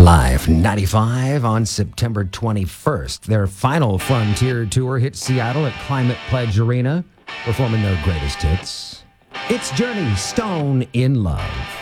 Live 95 on September 21st. Their final Frontier Tour hit Seattle at Climate Pledge Arena, performing their greatest hits. It's Journey, Stone in Love.